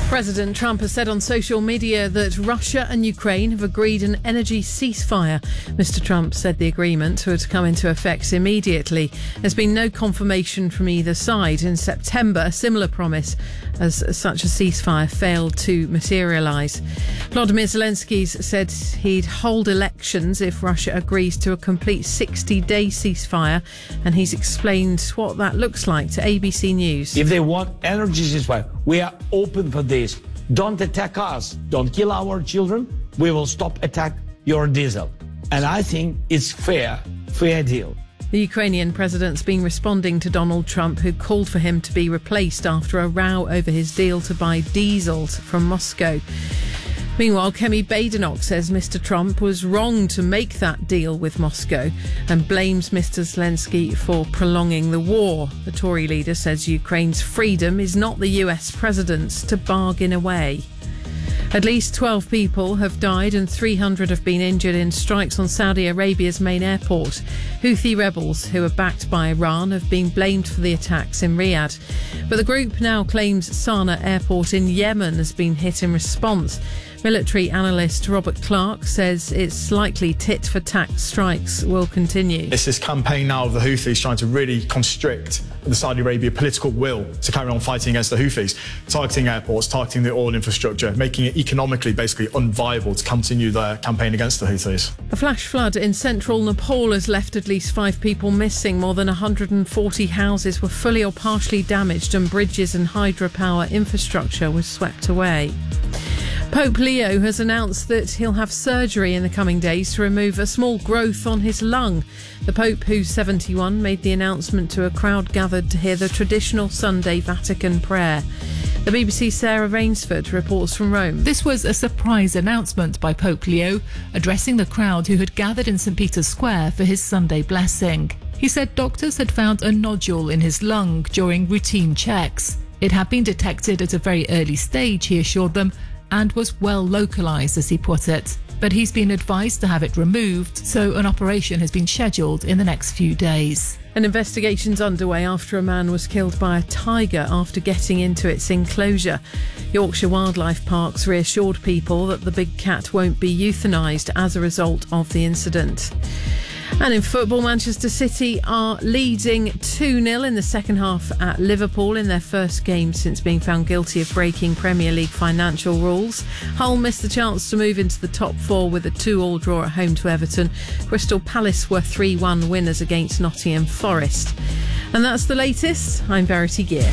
President Trump has said on social media that Russia and Ukraine have agreed an energy ceasefire. Mr. Trump said the agreement would come into effect immediately. There's been no confirmation from either side. In September, a similar promise as such a ceasefire failed to materialise. Volodymyr Zelensky said he'd hold elections if Russia agrees to a complete 60-day ceasefire, and he's explained what that looks like to ABC News. If they want energy ceasefire, we are open for this. Don't attack us. Don't kill our children. We will stop attack your diesel. And I think it's fair deal. The Ukrainian president's been responding to Donald Trump, who called for him to be replaced after a row over his deal to buy diesel from Moscow. Meanwhile, Kemi Badenoch says Mr. Trump was wrong to make that deal with Moscow and blames Mr. Zelensky for prolonging the war. The Tory leader says Ukraine's freedom is not the US president's to bargain away. At least 12 people have died and 300 have been injured in strikes on Saudi Arabia's main airport. Houthi rebels, who are backed by Iran, have been blamed for the attacks in Riyadh. But the group now claims Sana'a airport in Yemen has been hit in response. Military analyst Robert Clark says it's likely tit-for-tat strikes will continue. It's this campaign now of the Houthis trying to really constrict the Saudi Arabia political will to carry on fighting against the Houthis, targeting airports, targeting the oil infrastructure, making it economically basically unviable to continue their campaign against the Houthis. A flash flood in central Nepal has left at least 5 people missing. More than 140 houses were fully or partially damaged and bridges and hydropower infrastructure was swept away. Pope Leo has announced that he'll have surgery in the coming days to remove a small growth on his lung. The Pope, who's 71, made the announcement to a crowd gathered to hear the traditional Sunday Vatican prayer. The BBC's Sarah Rainsford reports from Rome. This was a surprise announcement by Pope Leo, addressing the crowd who had gathered in St Peter's Square for his Sunday blessing. He said doctors had found a nodule in his lung during routine checks. It had been detected at a very early stage, he assured them, and was well localised, as he put it. But he's been advised to have it removed, so an operation has been scheduled in the next few days. An investigation's underway after a man was killed by a tiger after getting into its enclosure. Yorkshire Wildlife Parks reassured people that the big cat won't be euthanised as a result of the incident. And in football, Manchester City are leading 2-0 in the second half at Liverpool in their first game since being found guilty of breaking Premier League financial rules. Hull missed the chance to move into the top 4 with a 2-2 draw at home to Everton. Crystal Palace were 3-1 winners against Nottingham Forest. And that's the latest. I'm Verity Gear.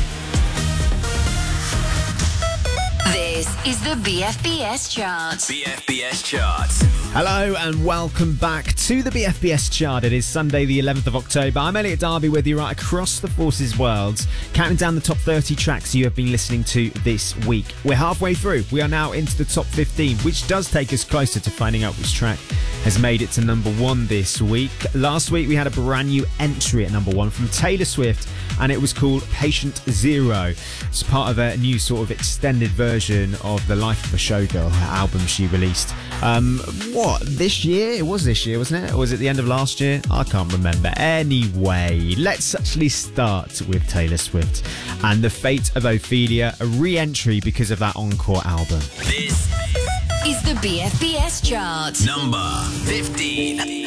This is the BFBS Chart. BFBS Chart. Hello and welcome back to the BFBS Chart. It is Sunday the 11th of October. I'm Elliot Darby with you right across the Forces world, counting down the top 30 tracks you have been listening to this week. We're halfway through. We are now into the top 15, which does take us closer to finding out which track has made it to number 1 this week. Last week we had a brand new entry at number 1 from Taylor Swift, and it was called Patient Zero. It's part of a new sort of extended version of the Life of a Showgirl album she released. This year? It was this year, wasn't it? Or was it the end of last year? I can't remember. Anyway, let's actually start with Taylor Swift and The Fate of Ophelia, a re-entry because of that encore album. This is the BFBS Chart. number 15.